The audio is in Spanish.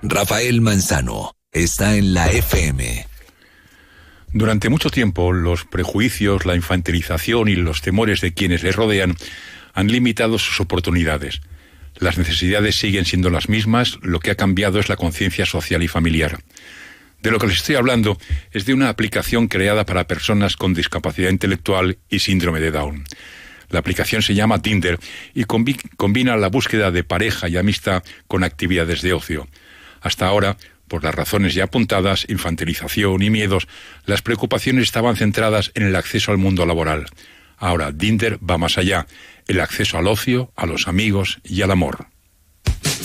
Rafael Manzano está en la FM. Durante mucho tiempo, los prejuicios, la infantilización y los temores de quienes les rodean han limitado sus oportunidades. Las necesidades siguen siendo las mismas, lo que ha cambiado es la conciencia social y familiar. De lo que les estoy hablando es de una aplicación creada para personas con discapacidad intelectual y síndrome de Down. La aplicación se llama Tinder y combina la búsqueda de pareja y amistad con actividades de ocio. Hasta ahora, por las razones ya apuntadas, infantilización y miedos, las preocupaciones estaban centradas en el acceso al mundo laboral. Ahora, Tinder va más allá, el acceso al ocio, a los amigos y al amor.